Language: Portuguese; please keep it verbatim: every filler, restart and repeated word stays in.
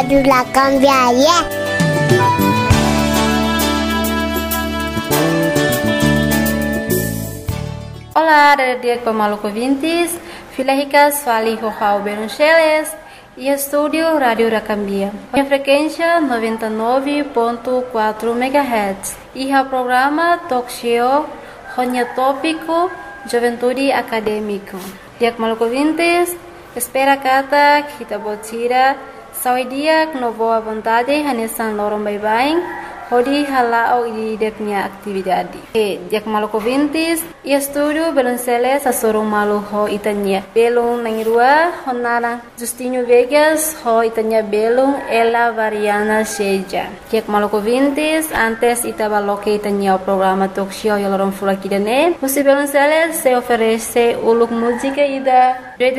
Rádio La Cambiaria. Olá, dia Pamaluco ouvintes, Filahicas Fali Rojao Beruncheles e estúdio Rádio Racambia. A frequência noventa e nove ponto quatro megahertz e o programa Talk Show Ronya Tópico Juventude Acadêmico. Dia Pamaluco ouvintes, espera kata kita botira saudia no boa vontade hanesan lorong bye-bye. Hodi halao di depunya atividade. E dia Pamaluco ouvintes, e estúdio Belunceles a sorong malu ho itanya. Belung nangirua honara Justinho Vegas ho itanya belung ela variana seja. Dia Pamaluco ouvintes, antes itabaloke itanya o programa Talk Show yolorong fula kidane. Musi Belunceles se oferece uluk música ida